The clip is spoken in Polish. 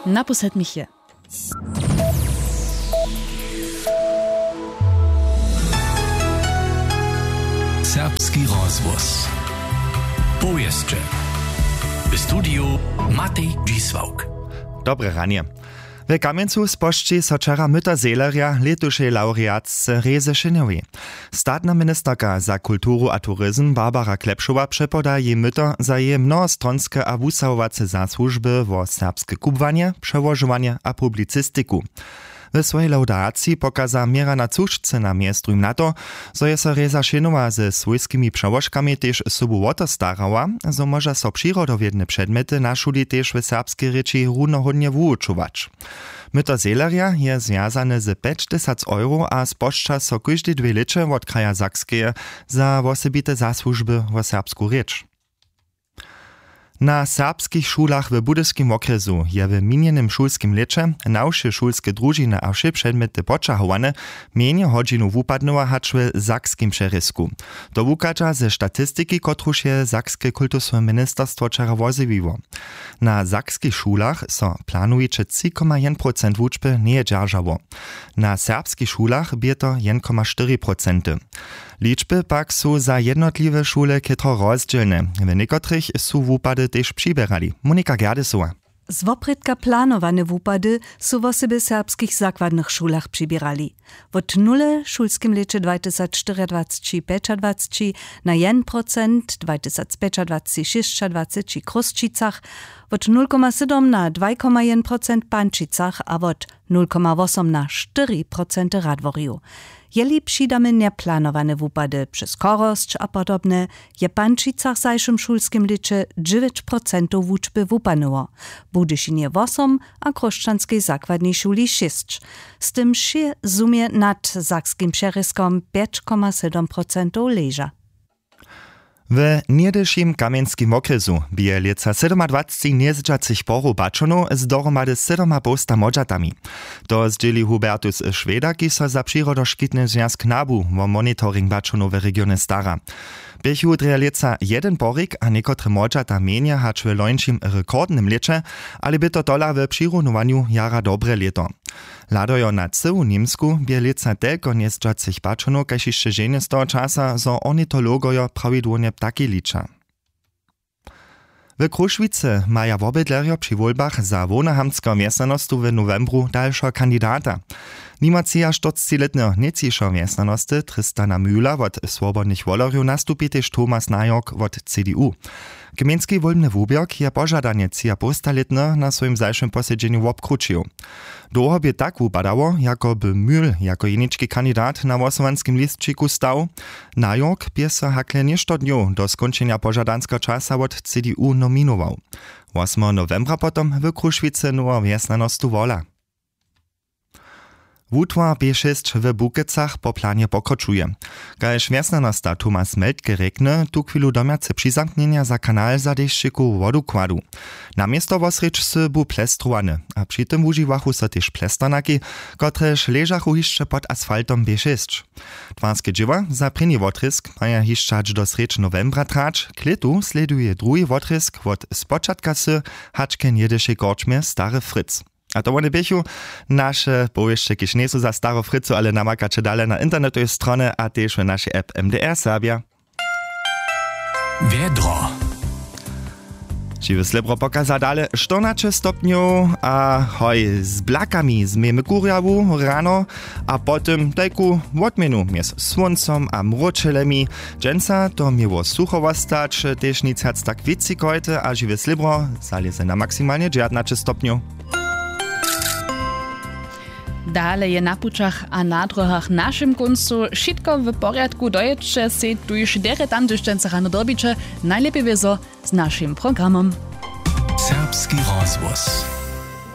Naposled Michie. Serbski rozvoz. Powieszcze. W studiu Matej Dzisłauk. Dobre ranie. W Kamjencu spošči so čara myta Zeleria letušej laureatce Reze Šinjovi. Statna ministerka za kulturu a turizm Barbara Klepšova přepoda jej myto za jej mnohostronske a wusahovace zasłużby vo serbske kubwanie, przełożowanie a publicystyku. W swojej laudacji pokaza miera na cóżce na miestrum na to, zo je so Reza Šinjova ze swojskimi przełożkami też sobu o to starała, zo może so przyrodowiedne przedmety na szuli też w serbskiej rzeczy runohodnie wuučować. Myto Zeleria je związane z 50 euro a spošča so każde 2 licze od kraja Sakskeje za osobite zasłużby w serbsku rzecz. Na serbskich szulach w Budyskim okresu je w minionym szulskim lecze nawsze szulskie drużyny a wsze przedmety počahowane mniej godzinu wupadnęła hacz w sakskim przerysku. To wukaża ze statystyki, kotruż je sakskie kultusne ministerstwo czera wozywiło. Na sakskich szulach so planujecie 3,1% wuczby nie dzierżało. Na serbskich szulach bie to 1,4%. Liczby pak są za jednotliwe szule kietro rozdzielne. W niekotrych są wupady też przybierali. Monika Gerdesowa. Zwopredka planowane wupady są w osobie serbskich zakładnych szulach przybierali. Od nule szulskim lecie 2024-2025 na 1%, 2025-2026 Kruszczycach, od 0,7 na 2,1% Pančicach, a od 0,8 na 4% Radworju. Jeli přidamy neplanowane wupady przez Korosć a podobne, je Pančicach zajszym szulskim lecie 9% wuczby wupanuło, Budyszynie 8, a Kruszczanskiej zakładnej szuli 6. Z tym się zumie nad sakskim przeryskom 5,7% leża. W niedyšim kamjenskim okresu bije lieca 27 niezdźacych porów baczonów z dohromady 7,5 modżatami. To zdzieli Hubertus Šveda, ki so za przyrodoškitny związk NABU wo monitoring baczonów w regionie stara. Biechu dreja lieca jeden porik a niekotre modżata menia hacz w lończym rekordnym lecze, ale by to dola w przyrunowaniu jara dobre leto. Ladojo na cyłu Niemsku bie lieca telko niezdźacych baczonów, kaž jeszcze żenie z toho czasa, zo ornitologojo prawidłownie ptaki licza. W Krušvice maja wobydlerjo przy wolbach za wonahamtsko miestanostu w novembru dalszego kandidata. Nimacija 40-letnego niecišo miestanoste Tristana Mühla od swobodnych wolorju nastupi też Thomas Najok od CDU. Gmieński wolbny wubiok je pożadanie cija postaletno na swoim zajszym posiedzeniu obkručił. Długo by tak wupadało, jakoby Mühl jako jeniczki kandidat na głosowanskim listčiku stał. Najok by se hakle ništo dniu do skończenia pożadanskiego czasa od CDU nominował. 8 novembra potom w Krušvice nowa miestanostu wola. Wutwa B6 w Bukecach po planie pokroczuje. Kaž miestnanosta Tomas Meldke rekne, tu chwilu domiace přizamknienia za kanal za deščiku wodu kładu. Na miesto wosrečsy bu plestruwane, a przy tym używachu so też plestonaki, kotrež leżachu hišće pod asfaltom B6. Twarskie dzieła za prynny wotrysk maja hišćać do sreč novembra trać, k letu sleduje drugi wotrysk od spočatka sy hačken jedyšej korčmie Stary Fritz. A to one biechu nasze powieszcze, kiż nie są za Staro Fritzu, ale namakacie dalej na internetowej stronie, a też w naszej app MDR Serbia. Wiedro. Žiwy slebro pokaza dalej 14 stopniów, a hoj z blakami zmiemy kurjawu rano, a potem tajku odmienu między słońcem a mročelemi. Dżęca to miło suchowo stać, też nic hac tak wici kojte, a žiwy slebro zaleze na maksymalnie 19 stopniów. Dale je na pučach a na drohach našim kuncu šitko v porядku doječe se tuž deretan dyščence rano dobiče, najlepiej wiezo z naszym programom. Serbski rozvoz.